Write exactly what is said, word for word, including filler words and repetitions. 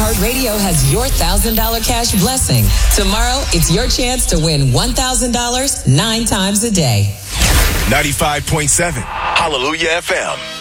iHeartRadio has your one thousand dollars cash blessing. Tomorrow, it's your chance to win one thousand dollars nine times a day. ninety-five point seven Hallelujah F M.